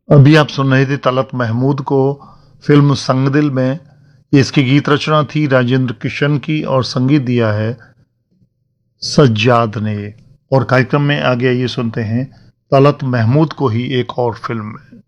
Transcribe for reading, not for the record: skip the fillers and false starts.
अभी आप सुन रहे थे तलत महमूद को फिल्म संगदिल में। इसकी गीत रचना थी राजेंद्र किशन की और संगीत दिया है सज्जाद ने। और कार्यक्रम में आगे ये सुनते हैं तलत महमूद को ही एक और फिल्म में।